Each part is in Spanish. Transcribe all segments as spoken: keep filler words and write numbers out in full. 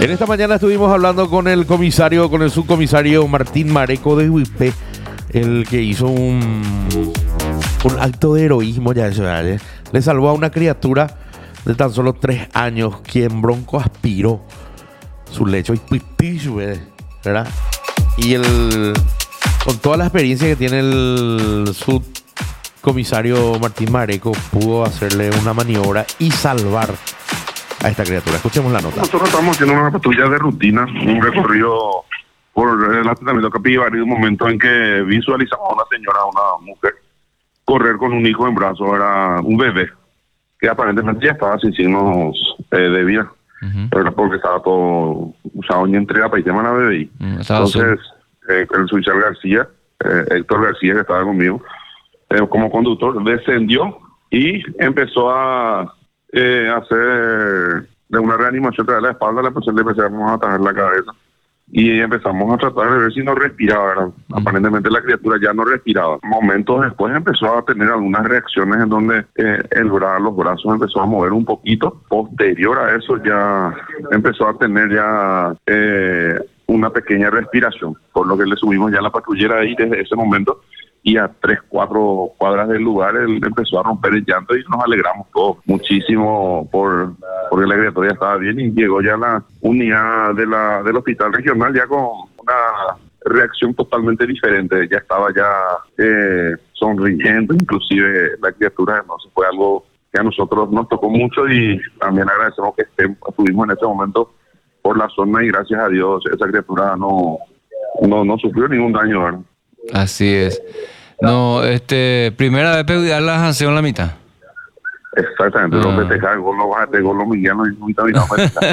En esta mañana estuvimos hablando con el comisario, con el subcomisario Martín Mareco de Huipé, el que hizo un, un acto de heroísmo, ya eso, ¿eh? Le salvó a una criatura de tan solo tres años, quien bronco aspiró su lecho y pipí, ¿verdad? Y el, con toda la experiencia que tiene el subcomisario Martín Mareco, pudo hacerle una maniobra y salvar a esta criatura. Escuchemos la nota. Nosotros estamos haciendo una patrulla de rutina, un recorrido por el asentamiento Capibari, un momento en que visualizamos a una señora, a una mujer, correr con un hijo en brazos, era un bebé, que aparentemente ya estaba sin signos eh, de vida, uh-huh. Pero era porque estaba todo usado en entrega para el tema de la bebé. Uh-huh. Entonces, eh, el suboficial García, eh, Héctor García, que estaba conmigo, eh, como conductor, descendió y empezó a Eh, hacer de una reanimación tras la espalda, le empezamos a atajar la cabeza y empezamos a tratar de ver si no respiraba, ¿verdad? Uh-huh. Aparentemente la criatura ya no respiraba. Momentos después empezó a tener algunas reacciones en donde eh, el bra- los brazos empezó a mover un poquito. Posterior a eso ya empezó a tener ya eh, una pequeña respiración, por lo que le subimos ya la patrullera ahí desde ese momento. Y a tres, cuatro cuadras del lugar él empezó a romper el llanto y nos alegramos todos muchísimo por porque la criatura ya estaba bien y llegó ya la unidad de la del hospital regional ya con una reacción totalmente diferente. Ya estaba ya eh, sonriendo, inclusive la criatura. Entonces fue algo que a nosotros nos tocó mucho y también agradecemos que estuvimos en ese momento por la zona y gracias a Dios esa criatura no, no, no sufrió ningún daño, ¿verdad? Así es. No, este, primera vez pedir la sanción en la mitad. Exactamente, ah. Los festejar, gol lo bajaste, gol lo miliano y muy terminado.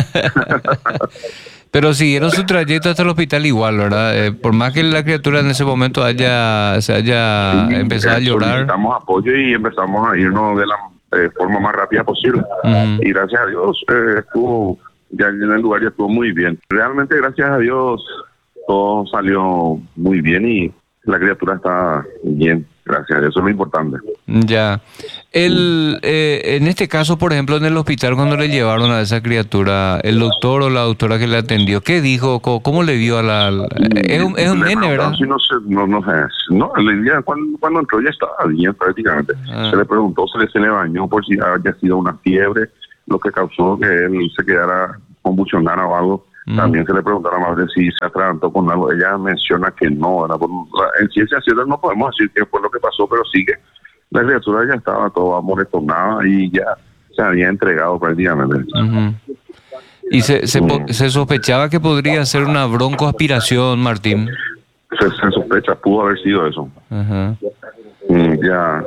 Pero siguieron su trayecto hasta el hospital igual, ¿verdad? Eh, por más que la criatura en ese momento haya, se haya sí, empezado a llorar. Solicitamos apoyo y empezamos a irnos de la eh, forma más rápida posible. Uh-huh. Y gracias a Dios eh, estuvo, ya en el lugar ya estuvo muy bien. Realmente gracias a Dios todo salió muy bien y la criatura está bien, gracias a Dios, eso es lo importante. Ya. El, eh, en este caso, por ejemplo, en el hospital, cuando le llevaron a esa criatura, el doctor o la doctora que le atendió, ¿qué dijo? ¿Cómo, cómo le vio a la...? la es un, es un nene, ¿verdad? Sí, no sé, no, no sé. No, el día cuando, cuando entró ya estaba bien prácticamente. Ah. Se le preguntó, se le, se le bañó por si había sido una fiebre, lo que causó que él se quedara, convulsionara o algo. También se le preguntaron a la madre si se atragantó con algo. Ella menciona que no, ¿verdad? En ciencia cierta no podemos decir qué fue lo que pasó, pero sí que la criatura ya estaba toda amoretonada y ya se había entregado prácticamente. Uh-huh. ¿Y se, se, uh-huh. se sospechaba que podría ser una broncoaspiración, Martín? Se, se sospecha, pudo haber sido eso. Uh-huh. Mm, ya,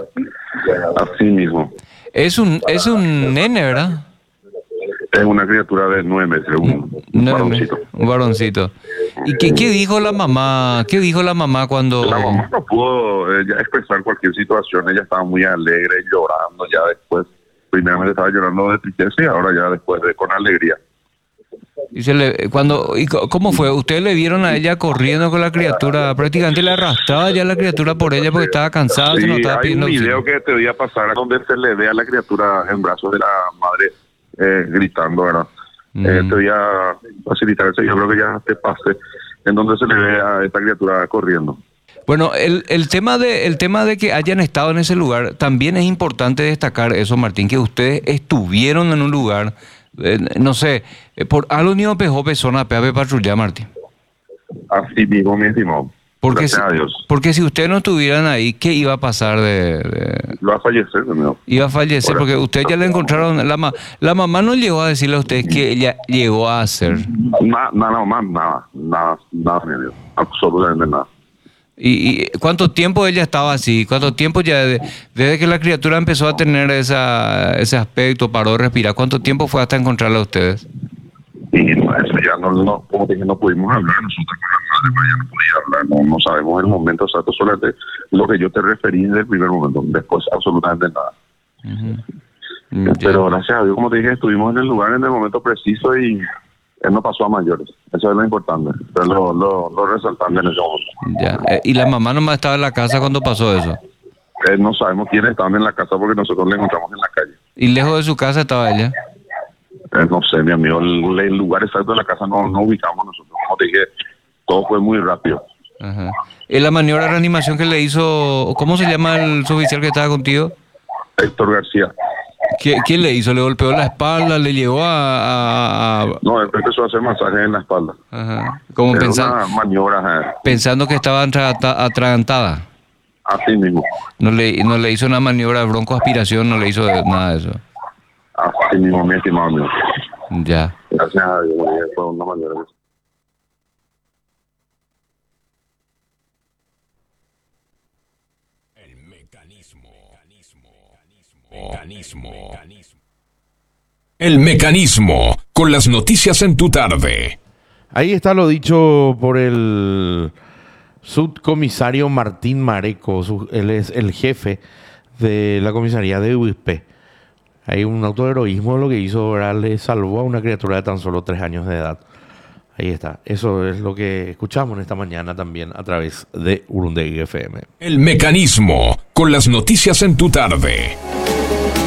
así mismo. Es un, es un nene, ¿verdad? Es una criatura de nueve meses, un, un varoncito. Un varoncito. ¿Y qué, qué dijo la mamá? ¿Qué dijo la mamá cuando...? La mamá no pudo eh, ya expresar cualquier situación. Ella estaba muy alegre, llorando ya después. Primeramente estaba llorando de tristeza y ahora ya después de con alegría. Y se le, cuando, ¿y cómo fue? ¿Ustedes le vieron a ella corriendo con la criatura? Prácticamente le arrastraba ya la criatura por ella porque estaba cansada. Sí, no estaba hay un video auxilio. que te voy a pasar donde se le ve a la criatura en brazos de la madre eh, gritando, ¿verdad? Mm. Eh, te voy a facilitar eso. Yo creo que ya te pase en donde se le ve a esta criatura corriendo. Bueno, el, el tema de el tema de que hayan estado en ese lugar, también es importante destacar eso, Martín, que ustedes estuvieron en un lugar, eh, no sé, eh, por algo ni opejo persona peave patrulla, Martín. Así mismo, mi estimado. Porque Gracias si, a Dios. porque si ustedes no estuvieran ahí, ¿qué iba a pasar de...? de... Lo va a fallecer, ¿no? Iba a fallecer, porque ustedes ya le encontraron... La, ma, la mamá no llegó a decirle a ustedes que ella llegó a hacer. Nada, nada más, nada, nada, nada, mi Dios, absolutamente nada. ¿Y, ¿Y cuánto tiempo ella estaba así? ¿Cuánto tiempo ya, de, desde que la criatura empezó a tener esa, ese aspecto, paró de respirar, cuánto tiempo fue hasta encontrarla a ustedes? Y no, eso ya no, no, como te dije, no pudimos hablar, nosotros con la madre, ya no podía hablar, no, no sabemos el momento exacto, solamente lo que yo te referí desde el primer momento, después absolutamente nada. Uh-huh. Pero gracias a Dios, como te dije, estuvimos en el lugar en el momento preciso y él no pasó a mayores, eso es lo importante, eso es lo, lo, lo resaltante en ese momento. Ya. ¿Y la mamá nomás estaba en la casa cuando pasó eso? Eh, no sabemos quiénes estaban en la casa porque nosotros la encontramos en la calle. ¿Y lejos de su casa estaba ella? Eh, no sé, mi amigo, el, el lugar exacto de la casa no, no ubicamos nosotros. Como te dije, todo fue muy rápido. Ajá. ¿En la maniobra de reanimación que le hizo, cómo se llama el suboficial que estaba contigo? Héctor García. ¿Qué- ¿Quién le hizo? ¿Le golpeó la espalda? ¿Le llevó a...? a- a- No, él empezó a hacer masaje en la espalda. Ajá. Como Era pensa- una maniobra eh, pensando que estaba atraganta- atragantada. así mismo. No le, no le hizo una maniobra de broncoaspiración, no le hizo de- nada de eso. Así mismo, mi estimado amigo. Ya. Gracias a Dios, eh, fue una maniobra. El mecanismo. Mecanismo. El mecanismo. Con las noticias en tu tarde. Ahí está lo dicho por el subcomisario Martín Mareco. Su- él es el jefe de la comisaría de U I P. Hay un auto de heroísmo lo que hizo, ¿verdad? Le salvó a una criatura de tan solo tres años de edad. Ahí está. Eso es lo que escuchamos en esta mañana también a través de Urundegui F M. El mecanismo. Con las noticias en tu tarde.